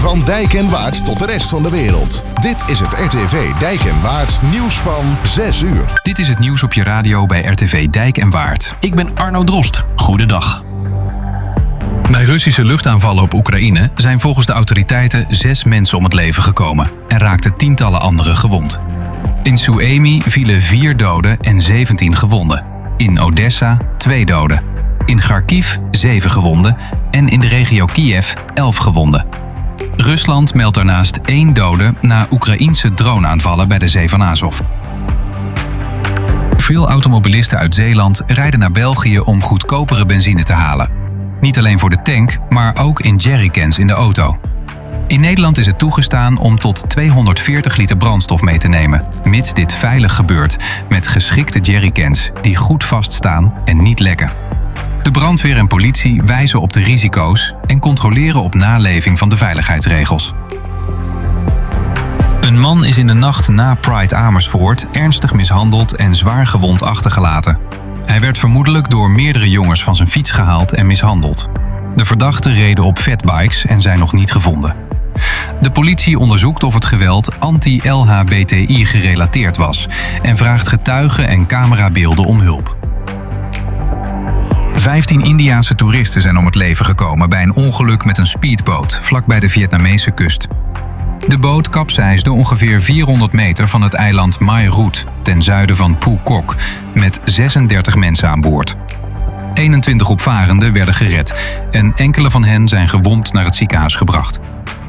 Van Dijk en Waard tot de rest van de wereld. Dit is het RTV Dijk en Waard nieuws van 6 uur. Dit is het nieuws op je radio bij RTV Dijk en Waard. Ik ben Arno Drost. Goedendag. Bij Russische luchtaanvallen op Oekraïne zijn volgens de autoriteiten 6 mensen om het leven gekomen en raakten tientallen anderen gewond. In Suemy vielen 4 doden en 17 gewonden. In Odessa 2 doden. In Kharkiv 7 gewonden en in de regio Kiev 11 gewonden. Rusland meldt daarnaast 1 dode na Oekraïense droneaanvallen bij de Zee van Azov. Veel automobilisten uit Zeeland rijden naar België om goedkopere benzine te halen. Niet alleen voor de tank, maar ook in jerrycans in de auto. In Nederland is het toegestaan om tot 240 liter brandstof mee te nemen, mits dit veilig gebeurt, met geschikte jerrycans die goed vaststaan en niet lekken. De brandweer en politie wijzen op de risico's en controleren op naleving van de veiligheidsregels. Een man is in de nacht na Pride Amersfoort ernstig mishandeld en zwaar gewond achtergelaten. Hij werd vermoedelijk door meerdere jongens van zijn fiets gehaald en mishandeld. De verdachten reden op fatbikes en zijn nog niet gevonden. De politie onderzoekt of het geweld anti-LHBTI gerelateerd was en vraagt getuigen en camerabeelden om hulp. 15 Indiase toeristen zijn om het leven gekomen bij een ongeluk met een speedboot vlakbij de Vietnamese kust. De boot kapseisde ongeveer 400 meter van het eiland Mai Root ten zuiden van Phu Quoc met 36 mensen aan boord. 21 opvarenden werden gered en enkele van hen zijn gewond naar het ziekenhuis gebracht.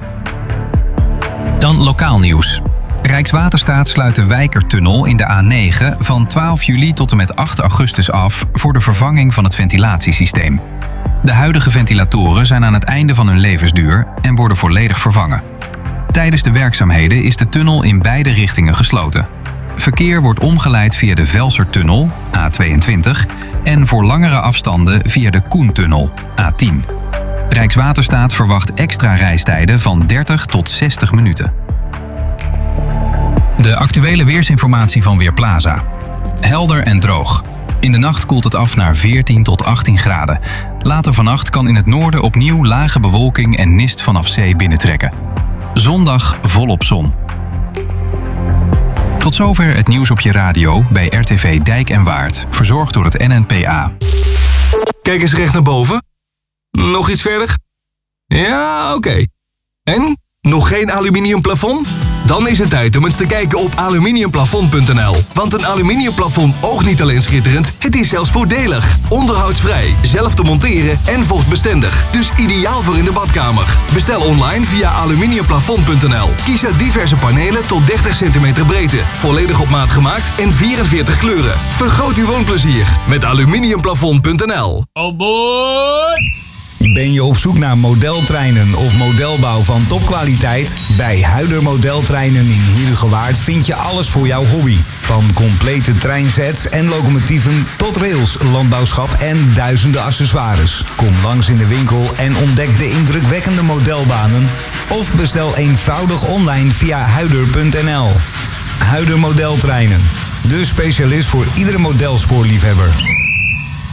Dan lokaal nieuws. Rijkswaterstaat sluit de Wijkertunnel in de A9 van 12 juli tot en met 8 augustus af voor de vervanging van het ventilatiesysteem. De huidige ventilatoren zijn aan het einde van hun levensduur en worden volledig vervangen. Tijdens de werkzaamheden is de tunnel in beide richtingen gesloten. Verkeer wordt omgeleid via de Velsertunnel, A22, en voor langere afstanden via de Koentunnel, A10. Rijkswaterstaat verwacht extra reistijden van 30 tot 60 minuten. De actuele weersinformatie van Weerplaza. Helder en droog. In de nacht koelt het af naar 14 tot 18 graden. Later vannacht kan in het noorden opnieuw lage bewolking en mist vanaf zee binnentrekken. Zondag volop zon. Tot zover het nieuws op je radio bij RTV Dijk en Waard. Verzorgd door het NNPA. Kijk eens recht naar boven. Nog iets verder? Ja, oké. En? Nog geen aluminium plafond? Dan is het tijd om eens te kijken op aluminiumplafond.nl. Want een aluminiumplafond oogt niet alleen schitterend, het is zelfs voordelig. Onderhoudsvrij, zelf te monteren en vochtbestendig. Dus ideaal voor in de badkamer. Bestel online via aluminiumplafond.nl. Kies uit diverse panelen tot 30 cm breedte. Volledig op maat gemaakt en 44 kleuren. Vergroot uw woonplezier met aluminiumplafond.nl. Oh boy! Ben je op zoek naar modeltreinen of modelbouw van topkwaliteit? Bij Huider Modeltreinen in Heerhugowaard vind je alles voor jouw hobby. Van complete treinsets en locomotieven tot rails, landbouwschap en duizenden accessoires. Kom langs in de winkel en ontdek de indrukwekkende modelbanen. Of bestel eenvoudig online via huider.nl. Huider Modeltreinen. De specialist voor iedere modelspoorliefhebber.